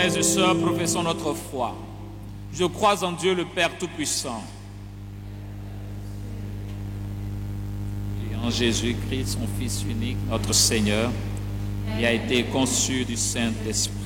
frères et sœurs, professons notre foi. Je crois en Dieu le Père Tout-Puissant et en Jésus-Christ, son Fils unique, notre Seigneur, qui a été conçu du Saint-Esprit.